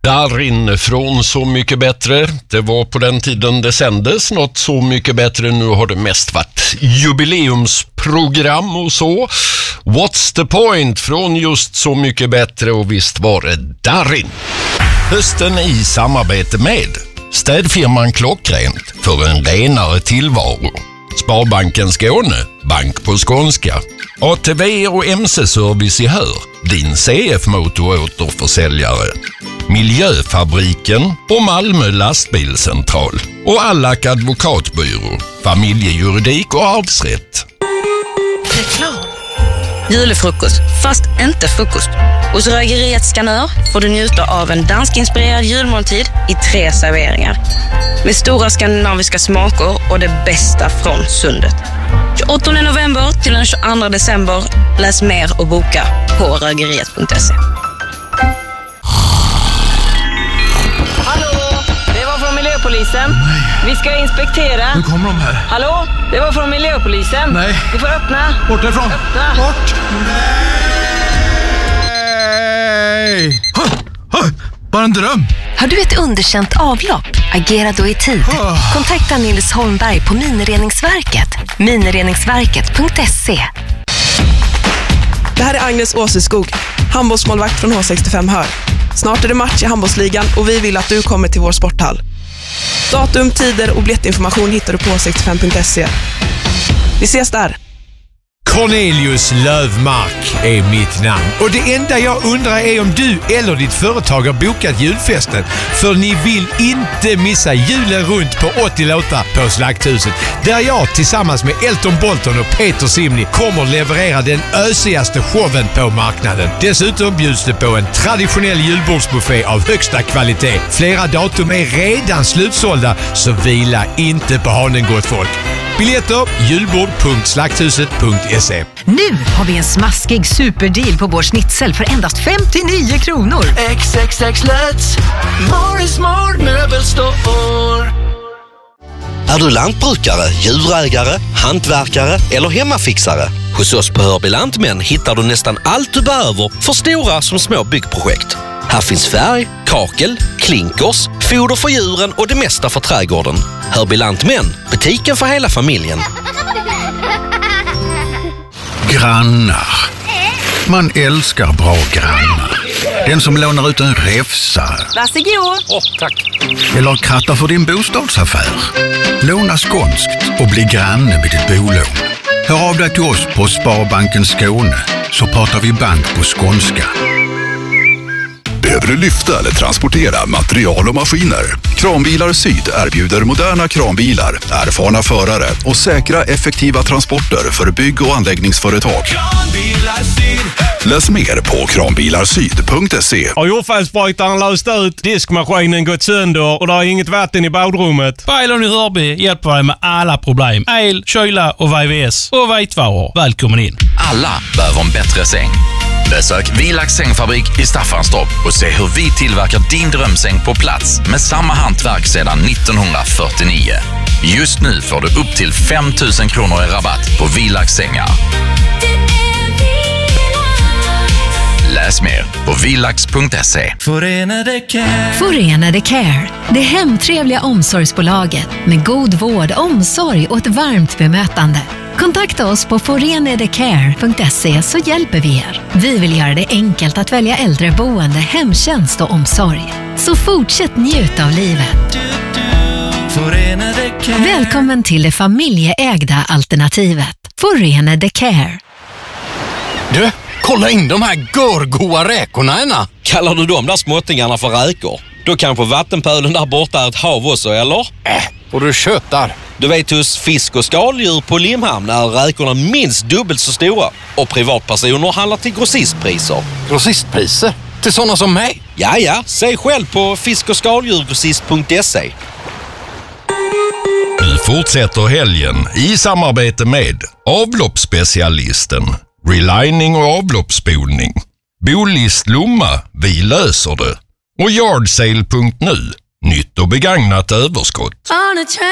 Darin från Så mycket bättre. Det var på den tiden det sändes något Så mycket bättre. Nu har det mest varit jubileumsprogram och så. What's the point från just Så mycket bättre, och visst var det Darin. Hösten i samarbete med städfirman Klockrent för en renare tillvaro. Sparbanken Skåne, bank på skånska. ATV och MC-service i Hör, din CF-motoråterförsäljare. Miljöfabriken och Malmö lastbilscentral. Och Allak advokatbyrå, familjejuridik och arvsrätt. Reklam. Julefrukost, fast inte frukost. Hos Rögeriet Skanör får du njuta av en danskinspirerad julmåltid i 3 serveringar. Med stora skandinaviska smaker och det bästa från sundet. 28 november till den 22 december. Läs mer och boka på rögeriet.se. Hallå, det var från miljöpolisen. Nej. Vi ska inspektera. Nu kommer de här. Hallå, det var från miljöpolisen. Nej. Du får öppna. Bort därifrån. Öppna. Bort. Nej. Bara en dröm. Har du ett underkänt avlopp? Agera då i tid. Kontakta Nils Holmberg på Minireningsverket. Minireningsverket.se. Det här är Agnes Åseskog, handbollsmålvakt från H65 Hör. Snart är det match i handbollsligan och vi vill att du kommer till vår sporthall. Datum, tider och biljettinformation hittar du på h65.se. Vi ses där! Cornelius Lövmark är mitt namn. Och det enda jag undrar är om du eller ditt företag har bokat julfesten. För ni vill inte missa julen runt på 80 låtar på Slakthuset. Där jag tillsammans med Elton Bolton och Peter Simni kommer leverera den ösigaste showen på marknaden. Dessutom bjuds det på en traditionell julbordsbuffé av högsta kvalitet. Flera datum är redan slutsålda, så vila inte på hanen, gott folk. Biljetter julbord.slakthuset.se. Nu har vi en smaskig superdeal på vår schnitzel för endast 59 kronor. XXX Let's Morris Smart Möbelstore. Är du lantbrukare, djurägare, hantverkare eller hemmafixare? Hos oss på Hörby Lantmän hittar du nästan allt du behöver för stora som små byggprojekt. Här finns färg, kakel, klinkers, foder för djuren och det mesta för trädgården. Hörby Lantmän, butiken för hela familjen. Grannar. Man älskar bra grannar. Den som lånar ut en räfsa. Varsågod. Tack. Eller krattar för din bostadsaffär. Låna skånskt och bli granne med ditt bolån. Hör av dig till oss på Sparbanken Skåne, så pratar vi bank på skånska. Behöver du lyfta eller transportera material och maskiner? Kranbilar Syd erbjuder moderna kranbilar, erfarna förare och säkra, effektiva transporter för bygg- och anläggningsföretag. Läs mer på kranbilarsyd.se. Har jordfallsbrytaren löst ut, diskmaskinen gått sönder och det är inget vatten i badrummet? Bailon i Hörby hjälper dig med alla problem. El, kyla och VVS och vitvaror. Välkommen in. Alla behöver en bättre säng. Besök Vilax sängfabrik i Staffanstorp och se hur vi tillverkar din drömsäng på plats med samma hantverk sedan 1949. Just nu får du upp till 5 000 kronor i rabatt på Vilax sängar. Läs mer på vilax.se. Förenade Care. Förenade Care. Det hemtrevliga omsorgsbolaget med god vård, omsorg och ett varmt bemötande. Kontakta oss på forenadecare.se så hjälper vi er. Vi vill göra det enkelt att välja äldreboende, hemtjänst och omsorg. Så fortsätt njuta av livet. Välkommen till det familjeägda alternativet. Förenade Care. Du, kolla in de här görgoa räkorna, Anna. Kallar du de där småttingarna för räkor? Då kanske vattenpölen där borta är ett hav också, eller? Och du köttar. Du vet, hos fisk- och skaldjur på Limhamn är räkorna minst dubbelt så stora. Och privatpersoner handlar till grossistpriser. Grossistpriser? Till sådana som mig? Ja, säg själv på fisk- och skaldjurgrossist.se. Nu fortsätter helgen i samarbete med avloppsspecialisten, relining och avloppsspolning, Bolist Lomma, vi löser det, och Yardsale.nu, nytt och begagnat överskott.